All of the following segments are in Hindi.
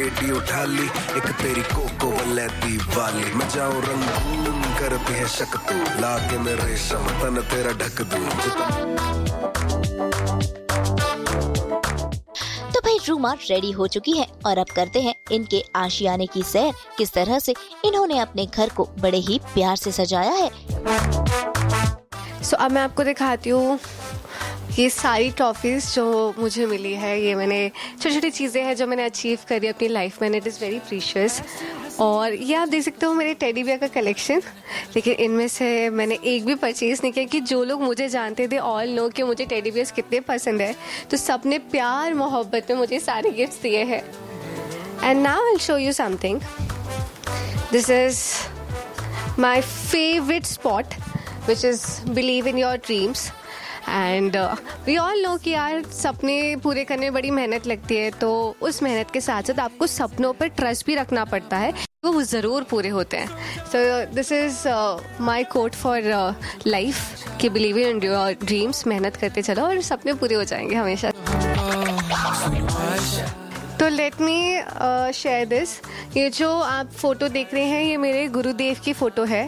पेटी उठा ली, एक तेरी कोको वलैती वाली। मैं जाऊं रंगून करती है शक तू, लाके मैं रेशम तन तेरा ढक दूं। तो भाई रूमा रेडी हो चुकी है और अब करते हैं इनके आशियाने की सैर, किस तरह से इन्होंने अपने घर को बड़े ही प्यार से सजाया है। अब मैं आपको दिखाती हूँ ये सारी ट्रॉफीज़ जो मुझे मिली है। ये मैंने छोटी छोटी चीज़ें हैं जो मैंने अचीव करी अपनी लाइफ में, इट इज़ वेरी प्रीशियस। और ये आप देख सकते हो मेरे टेडी बियर का कलेक्शन, लेकिन इनमें से मैंने एक भी परचेज़ नहीं किया कि जो लोग मुझे जानते थे ऑल नो कि मुझे टेडी बियर्स कितने पसंद है, तो सब ने प्यार मोहब्बत में मुझे सारे गिफ्ट्स दिए हैं। And now I will show you something. This is my favourite spot which is believe in your dreams and we all know कि यार सपने पूरे करने में बड़ी मेहनत लगती है, तो उस मेहनत के साथ साथ आपको सपनों पर ट्रस्ट भी रखना पड़ता है, वो ज़रूर पूरे होते हैं। So this is my coat for life कि बिलीव इन योर ड्रीम्स, मेहनत करते चलो और सपने पूरे हो जाएंगे हमेशा। तो लेट मी शेयर दिस। ये जो आप फ़ोटो देख रहे हैं ये मेरे गुरुदेव की फ़ोटो है।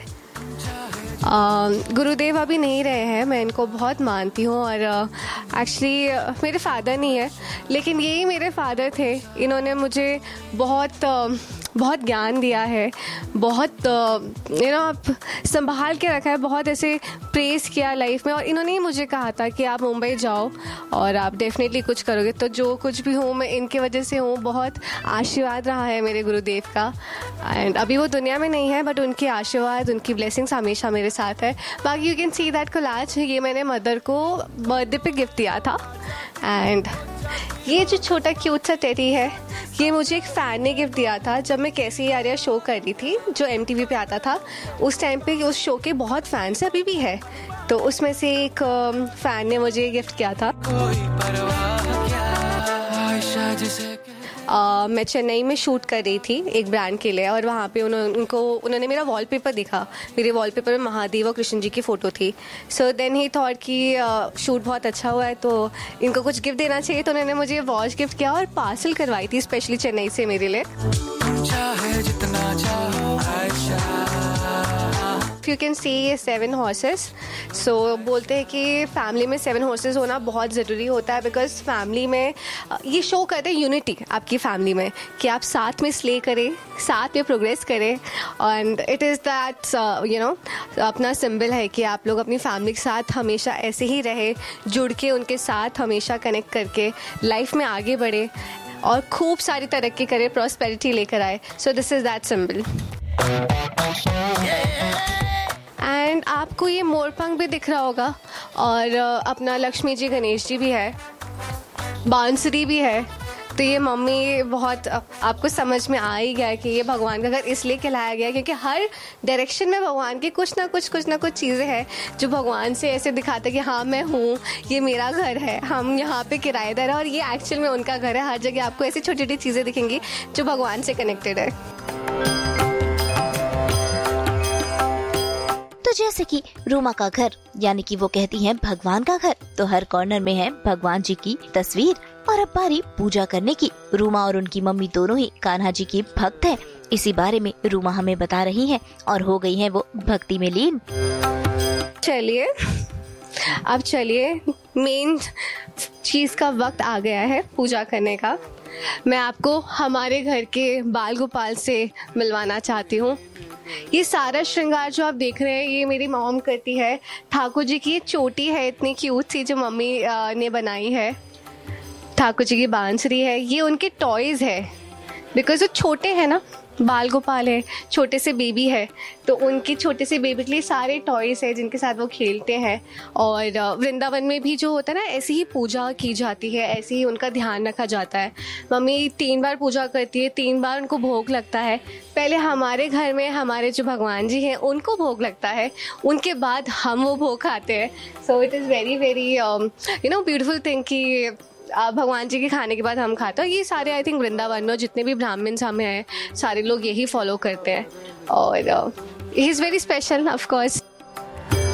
गुरुदेव अभी नहीं रहे हैं, मैं इनको बहुत मानती हूँ और एक्चुअली मेरे फादर नहीं है, लेकिन यही मेरे फादर थे। इन्होंने मुझे बहुत ज्ञान दिया है, बहुत आप संभाल के रखा है, बहुत ऐसे प्रेस किया लाइफ में। और इन्होंने ही मुझे कहा था कि आप मुंबई जाओ और आप डेफिनेटली कुछ करोगे। तो जो कुछ भी हूँ मैं इनके वजह से हूँ। बहुत आशीर्वाद रहा है मेरे गुरुदेव का। एंड अभी वो दुनिया में नहीं है, बट उनके आशीर्वाद, उनकी ब्लेसिंग्स हमेशा मेरे साथ है। बाकी you can see that collage, ये मैंने मदर को बर्थडे पे गिफ्ट दिया था। एंड ये जो छोटा क्यूट सा टेडी है, ये मुझे एक फ़ैन ने गिफ्ट दिया था जब मैं कैसी यारियां शो कर रही थी जो MTV पे आता था। उस टाइम पे उस शो के बहुत फैंस अभी भी है, तो उसमें से एक फ़ैन ने मुझे गिफ्ट किया था। मैं चेन्नई में शूट कर रही थी एक ब्रांड के लिए और वहाँ पे उन्होंने मेरा वॉलपेपर देखा। मेरे वॉलपेपर में महादेव और कृष्ण जी की फ़ोटो थी। सो देन ही थॉट कि शूट बहुत अच्छा हुआ है तो इनको कुछ गिफ्ट देना चाहिए, तो उन्होंने मुझे वॉच गिफ्ट किया और पार्सल करवाई थी स्पेशली चेन्नई से मेरे लिए। You can see 7 horses। सो बोलते हैं कि फैमिली में 7 horses होना बहुत ज़रूरी होता है, बिकॉज फैमिली में ये शो करते हैं यूनिटी आपकी फैमिली में, कि आप साथ में स्ले करें, साथ में प्रोग्रेस करें। एंड इट इज़ दैट अपना सिंबल है कि आप लोग अपनी फैमिली के साथ हमेशा ऐसे ही रहे, जुड़ के उनके साथ हमेशा कनेक्ट करके लाइफ में आगे बढ़े और खूब सारी तरक्की करे, प्रॉस्पेरिटी लेकर आए। So this is that symbol. And आपको ये मोरपंख भी दिख रहा होगा और अपना लक्ष्मी जी, गणेश जी भी है, बांसुरी भी है। तो ये मम्मी बहुत आपको समझ में आ ही गया है कि ये भगवान का घर इसलिए कहलाया गया क्योंकि हर डायरेक्शन में भगवान की कुछ ना कुछ चीज़ें हैं जो भगवान से ऐसे दिखाते हैं कि हाँ मैं हूँ, ये मेरा घर है, हम यहाँ पे किराएदार है और ये एक्चुअल में उनका घर है। हर जगह आपको ऐसी छोटी छोटी चीज़ें दिखेंगी जो भगवान से कनेक्टेड है। तो जैसे कि रूमा का घर यानी कि वो कहती हैं भगवान का घर, तो हर कॉर्नर में है भगवान जी की तस्वीर। और अब बारी पूजा करने की। रूमा और उनकी मम्मी दोनों ही कान्हा जी की भक्त हैं। इसी बारे में रूमा हमें बता रही हैं और हो गई हैं वो भक्ति में लीन। चलिए मेन चीज का वक्त आ गया है पूजा करने का। मैं आपको हमारे घर के बाल गोपाल से मिलवाना चाहती हूँ। ये सारा श्रृंगार जो आप देख रहे हैं ये मेरी मॉम करती है। ठाकुर जी की चोटी है इतनी क्यूट सी जो मम्मी ने बनाई है। ठाकुर जी की बांसुरी है, ये उनके टॉयज है बिकॉज वो छोटे हैं ना, बाल गोपाल है, छोटे से बेबी है, तो उनके छोटे से बेबी के लिए सारे टॉयज है जिनके साथ वो खेलते हैं। और वृंदावन में भी जो होता है ना ऐसी ही पूजा की जाती है, ऐसे ही उनका ध्यान रखा जाता है। मम्मी 3 बार पूजा करती है, 3 बार उनको भोग लगता है। पहले हमारे घर में हमारे जो भगवान जी हैं उनको भोग लगता है, उनके बाद हम वो भोग खाते हैं। So it is very very beautiful thing कि भगवान जी के खाने के बाद हम खाते हैं। ये सारे आई थिंक वृंदावन में जितने भी ब्राह्मण्स हमें हैं सारे लोग यही फॉलो करते हैं और he is very special of course.